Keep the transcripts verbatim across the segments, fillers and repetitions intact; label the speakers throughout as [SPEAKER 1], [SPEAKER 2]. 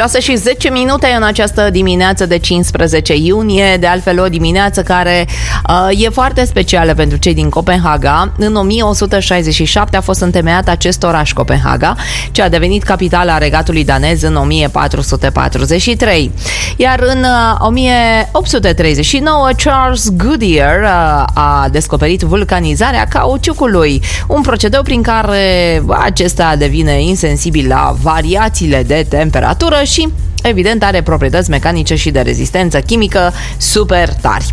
[SPEAKER 1] șase și zece minute în această dimineață de cincisprezece iunie, de altfel o dimineață care uh, e foarte specială pentru cei din Copenhaga. În o mie o sută șaizeci și șapte a fost întemeiat acest oraș, Copenhaga, ce a devenit capitala regatului danez în o mie patru sute patruzeci și trei. Iar în uh, o mie opt sute treizeci și nouă, Charles Goodyear uh, a descoperit vulcanizarea cauciucului, un procedeu prin care acesta devine insensibil la variațiile de temperatură și, evident, are proprietăți mecanice și de rezistență chimică super tari.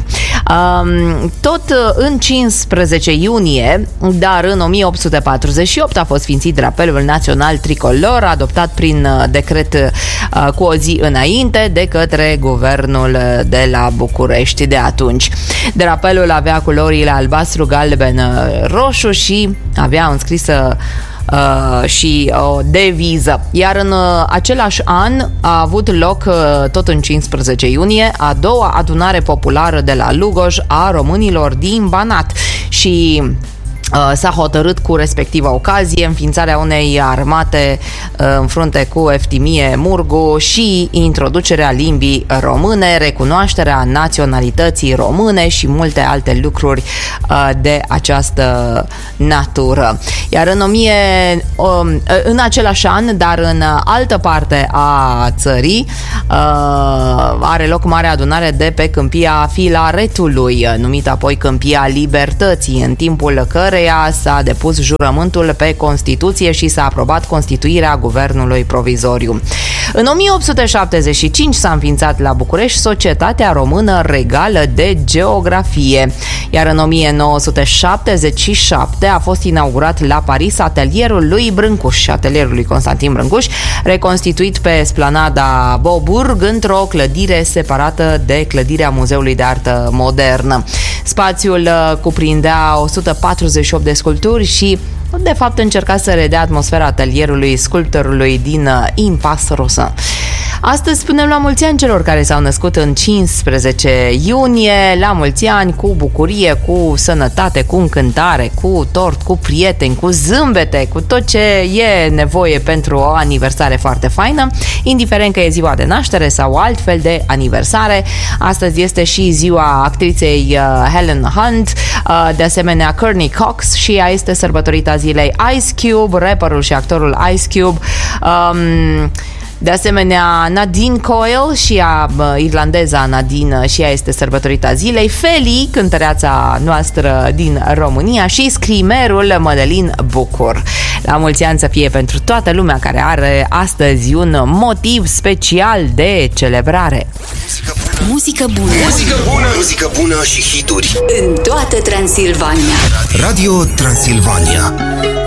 [SPEAKER 1] Um, tot în cincisprezece iunie, dar în o mie opt sute patruzeci și opt a fost sfințit drapelul național tricolor, adoptat prin decret uh, cu o zi înainte de către guvernul de la București de atunci. Drapelul avea culorile albastru, galben, roșu și avea înscrisă Uh, și o deviză. Iar în uh, același an a avut loc, uh, tot în cincisprezece iunie, a doua adunare populară de la Lugoj a românilor din Banat și Uh, s-a hotărât cu respectiva ocazie înființarea unei armate uh, în frunte cu Eftimie Murgu și introducerea limbii române, recunoașterea naționalității române și multe alte lucruri uh, de această natură. Iar în o mie, uh, în același an, dar în altă parte a țării, uh, are loc marea adunare de pe Câmpia Filaretului, numită apoi Câmpia Libertății, în timpul cărei s-a depus jurământul pe Constituție și s-a aprobat constituirea guvernului provizoriu. În o mie opt sute șaptezeci și cinci s-a înființat la București Societatea Română Regală de Geografie, iar în o mie nouă sute șaptezeci și șapte a fost inaugurat la Paris atelierul lui Brâncuș, atelierul lui Constantin Brâncuș, reconstituit pe Esplanada Beaubourg într-o clădire separată de clădirea Muzeului de Artă Modernă. Spațiul cuprindea o sută patruzeci și opt de sculpturi și, de fapt, încerca să redea atmosfera atelierului sculptorului din Impasse Rosin. Astăzi spunem la mulți ani celor care s-au născut în cincisprezece iunie, la mulți ani cu bucurie, cu sănătate, cu încântare, cu tort, cu prieteni, cu zâmbete, cu tot ce e nevoie pentru o aniversare foarte faină, indiferent că e ziua de naștere sau altfel de aniversare. Astăzi este și ziua actriței Helen Hunt, de asemenea Courtney Cox, și ea este sărbătorită zilei Ice Cube, rapperul și actorul Ice Cube. Um, De asemenea, Nadine Coyle și a irlandeza Nadine, și ea este sărbătorită zilei. Feli, cântăreața noastră din România, și scrimerul Mădălin Bucur. La mulți ani să fie pentru toată lumea care are astăzi un motiv special de celebrare.
[SPEAKER 2] Muzică bună.
[SPEAKER 3] Muzică bună, muzică bună și hituri
[SPEAKER 2] în toată Transilvania.
[SPEAKER 3] Radio Transilvania.